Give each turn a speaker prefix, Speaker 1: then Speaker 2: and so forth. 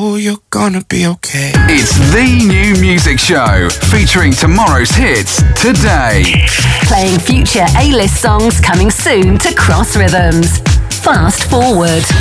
Speaker 1: know you're gonna be okay.
Speaker 2: It's the new music show featuring tomorrow's hits today.
Speaker 3: Playing future A-list songs coming soon to Cross Rhythms. Fast Forward.